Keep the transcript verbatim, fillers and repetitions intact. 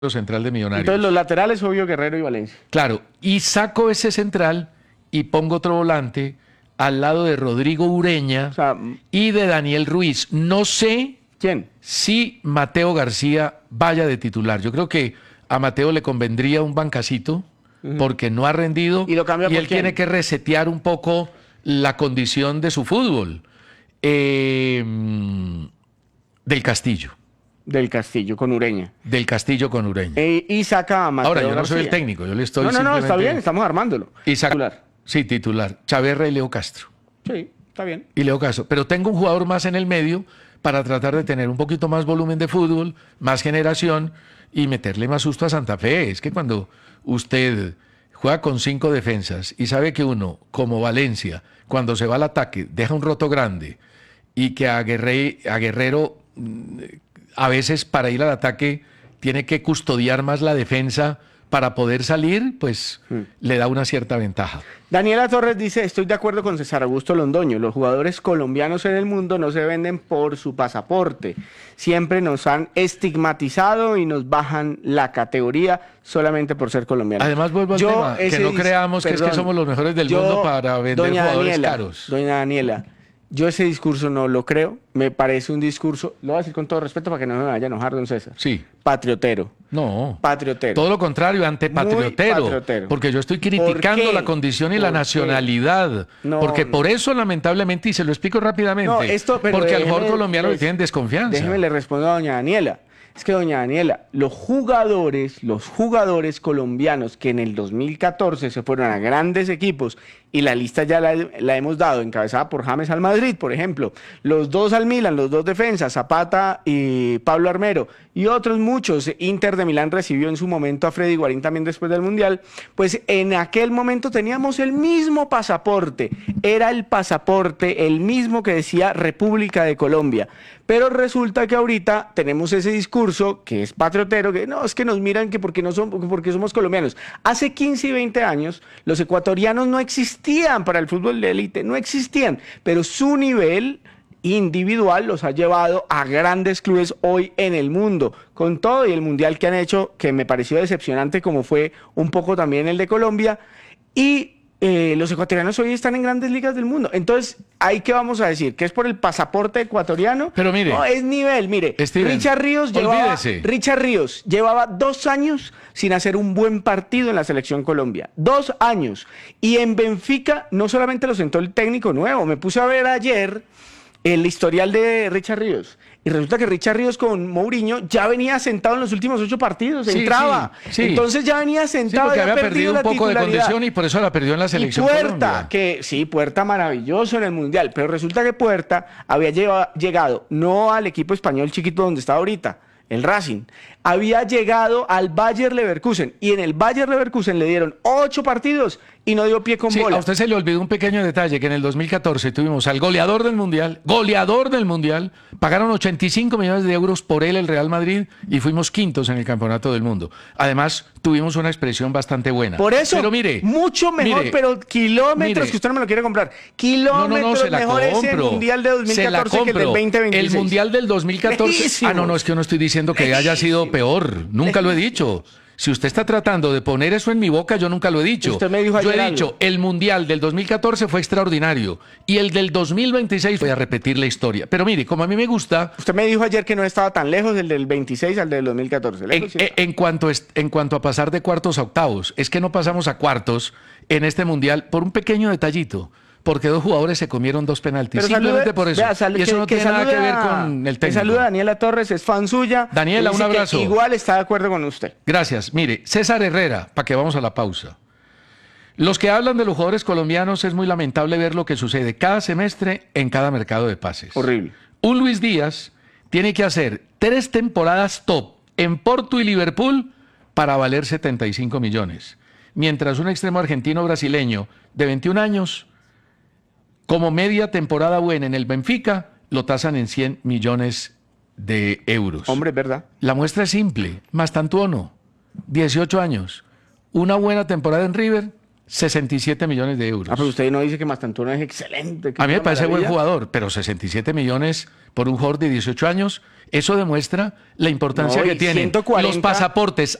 central de Millonarios. Entonces los laterales, obvio, Guerrero y Valencia. Claro, y saco ese central y pongo otro volante al lado de Rodrigo Ureña O sea, y de Daniel Ruiz. No sé ¿quién? si Mateo García vaya de titular. Yo creo que a Mateo le convendría un bancacito uh-huh. porque no ha rendido y, lo cambia y por él quién? tiene que resetear un poco la condición de su fútbol. Eh, del Castillo. Del Castillo con Ureña. Del Castillo con Ureña. E, y saca a Mateo Ahora, yo no García. soy el técnico, yo le estoy No, no, no, simplemente... está bien, estamos armándolo. Y saca... Titular. Sí, titular. Chaverra y Leo Castro. Sí, está bien. Y Leo Castro. Pero tengo un jugador más en el medio para tratar de tener un poquito más volumen de fútbol, más generación y meterle más susto a Santa Fe. Es que cuando usted juega con cinco defensas y sabe que uno, como Valencia, cuando se va al ataque, deja un roto grande y que a, Guerre... a Guerrero... a veces para ir al ataque tiene que custodiar más la defensa para poder salir, pues hmm. le da una cierta ventaja. Daniela Torres dice, estoy de acuerdo con César Augusto Londoño, los jugadores colombianos en el mundo no se venden por su pasaporte, siempre nos han estigmatizado y nos bajan la categoría solamente por ser colombianos. Además vuelvo al yo tema, que no creamos perdón, que es que somos los mejores del yo, mundo para vender doña jugadores Daniela, caros. Doña Daniela, yo ese discurso no lo creo, me parece un discurso, lo voy a decir con todo respeto para que no me vaya a enojar, don César. Sí. Patriotero. No. Patriotero. Todo lo contrario, antepatriotero. Patriotero. Porque yo estoy criticando la condición y la nacionalidad. No, porque por eso, lamentablemente, y se lo explico rápidamente, no, esto, pero porque déjeme, al jugador colombiano le tienen desconfianza. Déjeme le respondo a doña Daniela. Es que, doña Daniela, los jugadores, los jugadores colombianos que en el dos mil catorce se fueron a grandes equipos, y la lista ya la, la hemos dado, encabezada por James al Madrid, por ejemplo, los dos al Milan, los dos defensas, Zapata y Pablo Armero, y otros muchos, Inter de Milán recibió en su momento a Freddy Guarín también después del Mundial, pues en aquel momento teníamos el mismo pasaporte, era el pasaporte, el mismo que decía República de Colombia, pero resulta que ahorita tenemos ese discurso que es patriotero, que no, es que nos miran que porque, no son, porque somos colombianos. Hace quince y veinte años los ecuatorianos no existían para el fútbol de élite, no existían, pero su nivel individual los ha llevado a grandes clubes hoy en el mundo, con todo y el mundial que han hecho, que me pareció decepcionante como fue un poco también el de Colombia, y Eh, los ecuatorianos hoy están en grandes ligas del mundo. Entonces, ¿ahí qué vamos a decir? ¿Que es por el pasaporte ecuatoriano? Pero mire, no, es nivel, mire. Steven, Richard Ríos llevaba, Richard Ríos llevaba dos años sin hacer un buen partido en la selección Colombia. Dos años. Y en Benfica no solamente lo sentó el técnico nuevo, me puse a ver ayer el historial de Richard Ríos. Y resulta que Richard Ríos con Mourinho ya venía sentado en los últimos ocho partidos, sí, entraba. Sí, sí. Entonces ya venía sentado. Sí, porque había había perdido un poco de condición y por eso la perdió en la selección. Y Puerta, Colombia. que sí, Puerta maravilloso en el Mundial, pero resulta que Puerta había lleva, llegado no al equipo español chiquito donde está ahorita, el Racing, había llegado al Bayer Leverkusen y en el Bayer Leverkusen le dieron ocho partidos y no dio pie con sí, bola. A usted se le olvidó un pequeño detalle, que en el dos mil catorce tuvimos al goleador del Mundial, goleador del Mundial, pagaron ochenta y cinco millones de euros por él el Real Madrid y fuimos quintos en el Campeonato del Mundo. Además, tuvimos una expresión bastante buena. Por eso, pero mire, mucho mejor, mire, pero kilómetros mire, que usted no me lo quiere comprar. Kilómetros no, no, no, se la mejor compro, ese Mundial de dos mil catorce que el del veinte veintiséis. El Mundial del dos mil catorce, Lejísimos. ah, no, no, es que yo no estoy diciendo que haya sido peor, nunca lo he dicho. Si usted está tratando de poner eso en mi boca, yo nunca lo he dicho. Usted me dijo yo ayer he dicho, algo. El Mundial del dos mil catorce fue extraordinario y el del dos mil veintiséis voy a repetir la historia. Pero mire, como a mí me gusta... Usted me dijo ayer que no estaba tan lejos el del veintiséis al del dos mil catorce. En, sí en, en, cuanto es, en cuanto a pasar de cuartos a octavos, es que no pasamos a cuartos en este Mundial por un pequeño detallito. Porque dos jugadores se comieron dos penaltis. Pero Simplemente salude, por eso. Vea, sal, y eso que, no tiene nada que ver con el técnico. Que saluda a Daniela Torres, es fan suya. Daniela, un abrazo. Igual está de acuerdo con usted. Gracias. Mire, César Herrera, para que vamos a la pausa. Los que hablan de los jugadores colombianos es muy lamentable ver lo que sucede cada semestre en cada mercado de pases. Horrible. Un Luis Díaz tiene que hacer tres temporadas top en Porto y Liverpool para valer setenta y cinco millones. Mientras un extremo argentino brasileño de veintiún años... como media temporada buena en el Benfica, lo tasan en cien millones de euros. Hombre, ¿verdad? La muestra es simple. Mastantuono, dieciocho años. Una buena temporada en River, sesenta y siete millones de euros. Ah, pero usted no dice que Mastantuono es excelente. que A mí es me una parece buen maravilla. jugador, pero sesenta y siete millones por un jugador de dieciocho años, eso demuestra la importancia No, que y tienen ciento cuarenta los pasaportes